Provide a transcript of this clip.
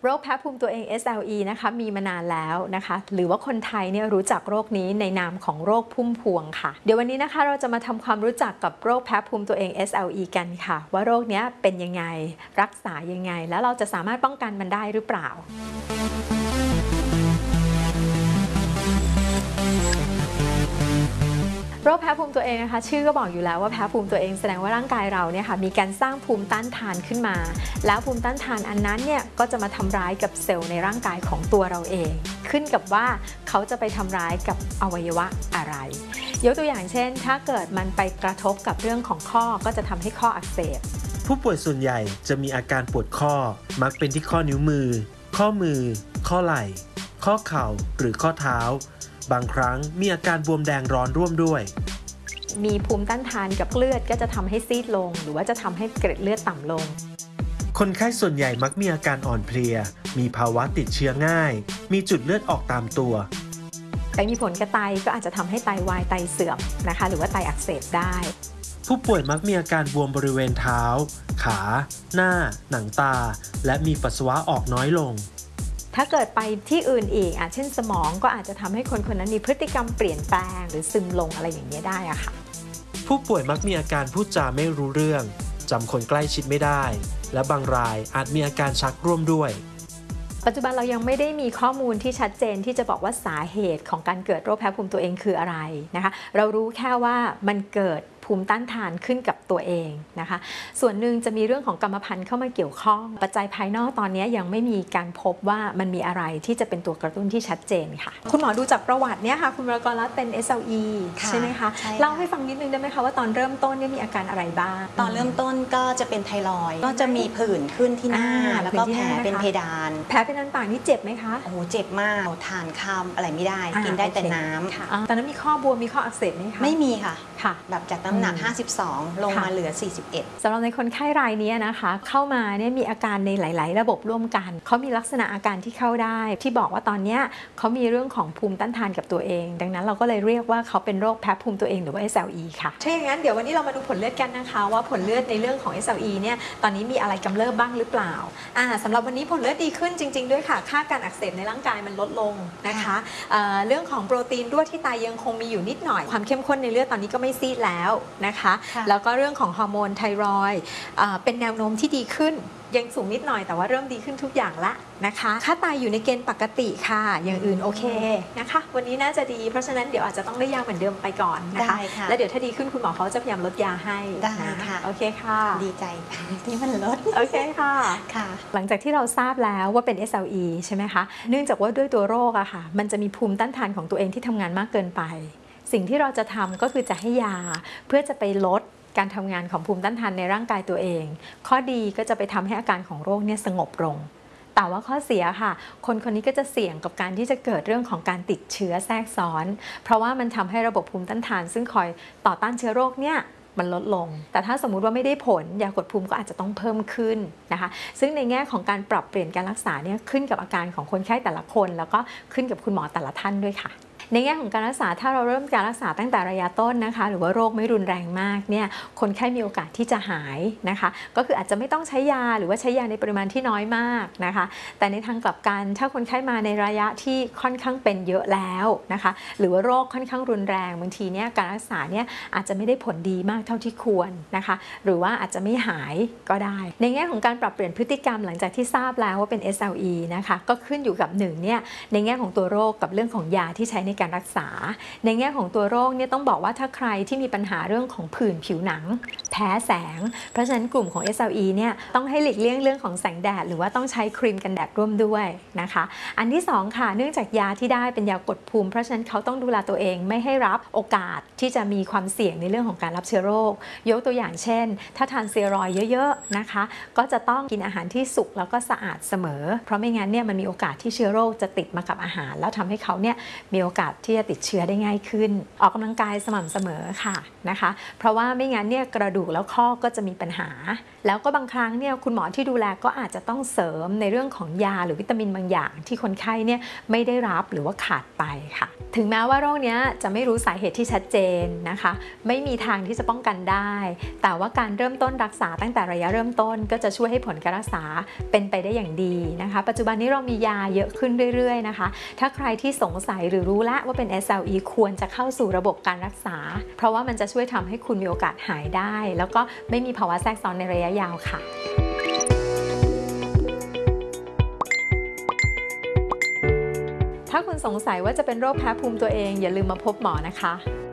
รคแพ้ภูมิตัวเอง SLE นะคะมีมานานแล้วนะคะหรือว่าคนไทยเนี่ยรู้จักโรคนี้ในนามของโรคพุ่มพวงค่ะเดี๋ยววันนี้นะคะเราจะมาทำความรู้จักกับโรคแพ้ภูมิตัวเอง SLE กันค่ะว่าโรคนี้เป็นยังไงรักษายังไงแล้วเราจะสามารถป้องกันมันได้หรือเปล่าโรคแพ้ภูมิตัวเองนะคะชื่อก็บอกอยู่แล้วว่าแพ้ภูมิตัวเองแสดงว่าร่างกายเราเนี่ยค่ะมีการสร้างภูมิต้านทานขึ้นมาแล้วภูมิต้านทานอันนั้นเนี่ยก็จะมาทำร้ายกับเซลล์ในร่างกายของตัวเราเองขึ้นกับว่าเขาจะไปทำร้ายกับอวัยวะอะไรยกตัวอย่างเช่นถ้าเกิดมันไปกระทบกับเรื่องของข้อก็จะทำให้ข้ออักเสบผู้ป่วยส่วนใหญ่จะมีอาการปวดข้อมักเป็นที่ข้อนิ้วมือข้อมือข้อไหล่ข้อเข่าหรือข้อเท้าบางครั้งมีอาการบวมแดงร้อนร่วมด้วยมีภูมิต้านทานกับเลือดก็จะทำให้ซีดลงหรือว่าจะทำให้เกล็ดเลือดต่ำลงคนไข้ส่วนใหญ่มักมีอาการอ่อนเพลียมีภาวะติดเชื้อง่ายมีจุดเลือดออกตามตัวแต่มีผลกระไตก็อาจจะทำให้ไตวายไตเสื่อมนะคะหรือว่าไตอักเสบได้ผู้ป่วยมักมีอาการบวมบริเวณเท้าขาหน้าหนังตาและมีปัสสาวะออกน้อยลงถ้าเกิดไปที่อื่นอีกเช่นสมองก็อาจจะทำให้คนคนนั้นมีพฤติกรรมเปลี่ยนแปลงหรือซึมลงอะไรอย่างนี้ได้อะค่ะผู้ป่วยมักมีอาการพูดจาไม่รู้เรื่องจำคนใกล้ชิดไม่ได้และบางรายอาจมีอาการชักร่วมด้วยปัจจุบันเรายังไม่ได้มีข้อมูลที่ชัดเจนที่จะบอกว่าสาเหตุของการเกิดโรคแพ้ภูมิตัวเองคืออะไรนะคะเรารู้แค่ว่ามันเกิดภูมิต้านทานขึ้นกับตัวเองนะคะส่วนหนึ่งจะมีเรื่องของกรรมพันธุ์เข้ามาเกี่ยวข้องปัจจัยภายนอกตอนนี้ยังไม่มีการพบว่ามันมีอะไรที่จะเป็นตัวกระตุ้นที่ชัดเจนค่ะคุณหมอดูจากประวัติเนี่ยค่ะคุณวรกรรัตน์เป็น SLE ใช่ไหมคะเล่าให้ฟังนิดนึงได้ไหมคะว่าตอนเริ่มต้นเนี่ยมีอาการอะไรบ้างตอนเริ่มต้นก็จะเป็นไทรอยด์ก็จะมีผื่นขึ้นที่หน้าแล้วก็แผลเป็นเพดานแผลเป็นอันปากนี่เจ็บไหมคะโอ้โหเจ็บมากทานข้าวอะไรไม่ได้กินได้แต่น้ำตอนนั้นมีข้อบวมมีข้ออักเสบไหมคะไม่มีค่ะแบบจากน้ำหนัก52ลงมาเหลือ41 สำหรับในคนไข้รายนี้นะคะเข้ามาเนี่ยมีอาการในหลายๆระบบร่วมกันเขามีลักษณะอาการที่เข้าได้ที่บอกว่าตอนนี้เขามีเรื่องของภูมิต้านทานกับตัวเองดังนั้นเราก็เลยเรียกว่าเขาเป็นโรคแพ้ภูมิตัวเองหรือว่า SLE ค่ะถ้าอย่างนั้นเดี๋ยววันนี้เรามาดูผลเลือดกันนะคะว่าผลเลือดในเรื่องของ SLE เนี่ยตอนนี้มีอะไรกำเริบบ้างหรือเปล่าสำหรับวันนี้ผลเลือดดีขึ้นจริงๆด้วยค่ะค่าการอักเสบในร่างกายมันลดลงนะคะเรื่องของโปรตีนรั่วที่ไตยังคงมีอยู่นิดหน่อยความเข้มข้นในเลือดตอนนี้ก็ไม่ซีดแล้วนะคะแล้วก็เรื่องของฮอร์โมนไทรอยด์เป็นแนวโน้มที่ดีขึ้นยังสูงนิดหน่อยแต่ว่าเริ่มดีขึ้นทุกอย่างละนะคะค่าไตอยู่ในเกณฑ์ปกติค่ะอย่างอื่นโอเคนะคะวันนี้น่าจะดีเพราะฉะนั้นเดี๋ยวอาจจะต้องได้ยาเหมือนเดิมไปก่อนนะคะแล้วเดี๋ยวถ้าดีขึ้นคุณหมอเขาจะพยายามลดยาให้ได้ค่ะโอเคค่ะดีใจที่มันลดโอเคค่ะหลังจากที่เราทราบแล้วว่าเป็น SLE ใช่ไหมคะเนื่องจากว่าด้วยตัวโรคอะค่ะมันจะมีภูมิต้านทานของตัวเองที่ทำงานมากเกินไปสิ่งที่เราจะทำก็คือจะให้ยาเพื่อจะไปลดการทำงานของภูมิต้านทานในร่างกายตัวเองข้อดีก็จะไปทำให้อาการของโรคเนี่ยสงบลงแต่ว่าข้อเสียค่ะคนคนนี้ก็จะเสี่ยงกับการที่จะเกิดเรื่องของการติดเชื้อแทรกซ้อนเพราะว่ามันทำให้ระบบภูมิต้านทานซึ่งคอยต่อต้านเชื้อโรคเนี่ยมันลดลงแต่ถ้าสมมุติว่าไม่ได้ผลยากดภูมิก็อาจจะต้องเพิ่มขึ้นนะคะซึ่งในแง่ของการปรับเปลี่ยนการรักษาเนี่ยขึ้นกับอาการของคนไข้แต่ละคนแล้วก็ขึ้นกับคุณหมอแต่ละท่านด้วยค่ะในแง่ของการรักษาถ้าเราเริ่มการรักษาตั้งแต่ระยะต้นนะคะหรือว่าโรคไม่รุนแรงมากเนี่ยคนไข้มีโอกาสที่จะหายนะคะก็คืออาจจะไม่ต้องใช้ยาหรือว่าใช้ยาในปริมาณที่น้อยมากนะคะแต่ในทางกลับกันถ้าคนไข้มาในระยะที่ค่อนข้างเป็นเยอะแล้วนะคะหรือว่าโรคค่อนข้างรุนแรงบางทีเนี่ยการรักษาเนี่ยอาจจะไม่ได้ผลดีมากเท่าที่ควรนะคะหรือว่าอาจจะไม่หายก็ได้ในแง่ของการปรับเปลี่ยนพฤติกรรมหลังจากที่ทราบแล้วว่าเป็น SLE นะคะก็ขึ้นอยู่กับ1เนี่ยในแง่ของตัวโรคกับเรื่องของยาที่ใช้ในการรักษาในแง่ของตัวโรคเนี่ยต้องบอกว่าถ้าใครที่มีปัญหาเรื่องของผื่นผิวหนังแพ้แสงเพราะฉะนั้นกลุ่มของ SLE เนี่ยต้องให้หลีกเลี่ยงเรื่องของแสงแดดหรือว่าต้องใช้ครีมกันแดดร่วมด้วยนะคะอันที่2ค่ะเนื่องจากยาที่ได้เป็นยากดภูมิเพราะฉะนั้นเขาต้องดูแลตัวเองไม่ให้รับโอกาสที่จะมีความเสี่ยงในเรื่องของการรับเชื้อโรคยกตัวอย่างเช่นถ้าทานสเตียรอยด์เยอะๆนะคะก็จะต้องกินอาหารที่สุกแล้วก็สะอาดเสมอเพราะไม่งั้นเนี่ยมันมีโอกาสที่เชื้อโรคจะติดมากับอาหารแล้วทำให้เขาเนี่ยมีโอกาสสที่จะติดเชื้อได้ง่ายขึ้นออกกำลังกายสม่ำเสมอค่ะนะคะเพราะว่าไม่งั้นเนี่ยกระดูกแล้วข้อก็จะมีปัญหาแล้วก็บางครั้งเนี่ยคุณหมอที่ดูแลก็อาจจะต้องเสริมในเรื่องของยาหรือวิตามินบางอย่างที่คนไข้เนี่ยไม่ได้รับหรือว่าขาดไปค่ะถึงแม้ว่าโรคนี้จะไม่รู้สาเหตุที่ชัดเจนนะคะไม่มีทางที่จะป้องกันได้แต่ว่าการเริ่มต้นรักษาตั้งแต่ระยะเริ่มต้นก็จะช่วยให้ผลการรักษาเป็นไปได้อย่างดีนะคะปัจจุบันนี้เรามียาเยอะขึ้นเรื่อยๆนะคะถ้าใครที่สงสัยหรือรู้แล้วว่าเป็น SLE ควรจะเข้าสู่ระบบการรักษาเพราะว่ามันจะช่วยทำให้คุณมีโอกาสหายได้แล้วก็ไม่มีภาวะแทรกซ้อนในระยะยาวค่ะถ้าคุณสงสัยว่าจะเป็นโรคแพ้ภูมิตัวเองอย่าลืมมาพบหมอนะคะ